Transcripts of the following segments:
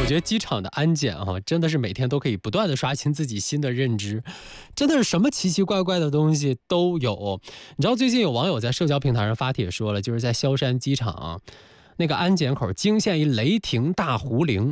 我觉得机场的安检真的是每天都可以不断的刷新自己新的认知，真的是什么奇奇怪怪的东西都有。你知道最近有网友在社交平台上发帖说了，就是在萧山机场那个安检口惊现一雷霆大壶铃。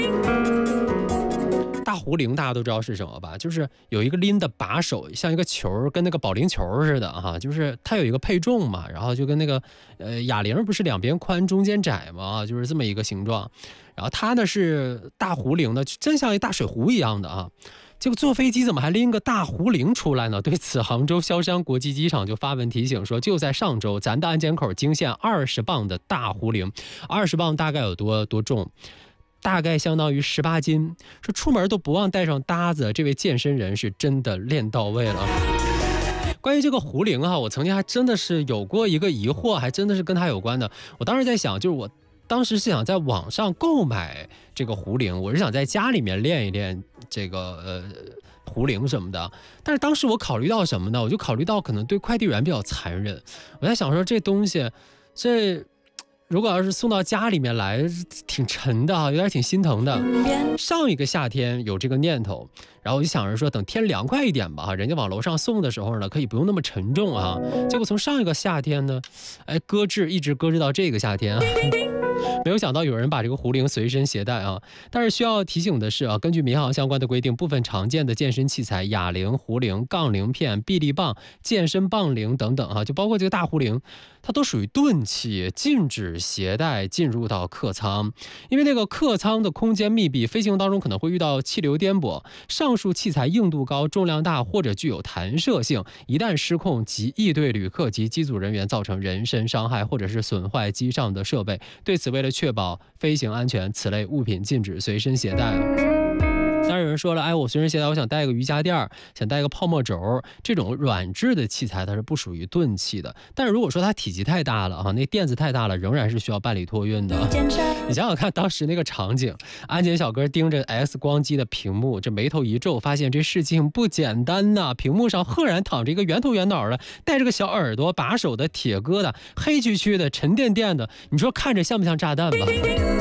大壶铃大家都知道是什么吧，就是有一个拎的把手，像一个球，跟那个保龄球似的就是它有一个配重嘛，然后就跟那个哑铃不是两边宽中间窄嘛，就是这么一个形状。然后它呢是大壶铃的，真像一大水壶一样的结果坐飞机怎么还拎个大壶铃出来呢？对此，杭州萧山国际机场就发文提醒说，就在上周，咱的安检口惊现20磅的大壶铃，20磅大概有多重？大概相当于18斤，说出门都不忘带上搭子，这位健身人是真的练到位了。关于这个壶铃我曾经还真的是有过一个疑惑，还真的是跟它有关的。我当时在想，就是我当时是想在网上购买这个壶铃，我是想在家里面练一练这个壶铃什么的。但是当时我考虑到什么呢？我就考虑到可能对快递员比较残忍，我在想说这东西如果要是送到家里面来，挺沉的有点挺心疼的。上一个夏天有这个念头，然后我就想着说，等天凉快一点吧，人家往楼上送的时候呢，可以不用那么沉重结果从上一个夏天呢，一直搁置到这个夏天没有想到有人把这个壶铃随身携带但是需要提醒的是根据民航相关的规定，部分常见的健身器材，哑铃、壶铃、杠铃片、臂力棒、健身棒铃等等就包括这个大壶铃，它都属于钝器，禁止携带进入到客舱。因为那个客舱的空间密闭，飞行当中可能会遇到气流颠簸，上述器材硬度高、重量大或者具有弹射性，一旦失控极易对旅客及机组人员造成人身伤害或者是损坏机上的设备。对此，为了确保飞行安全，此类物品禁止随身携带。当然有人说了，我随身携带，我想带个瑜伽垫，想带个泡沫轴，这种软质的器材它是不属于钝器的。但是如果说它体积太大了那垫子太大了，仍然是需要办理托运的。你想想看，当时那个场景，安检小哥盯着 X 光机的屏幕，这眉头一皱，发现这事情不简单呐！屏幕上赫然躺着一个圆头圆脑的，带着个小耳朵把手的铁疙瘩，黑黢黢的，沉甸甸的，你说看着像不像炸弹吧？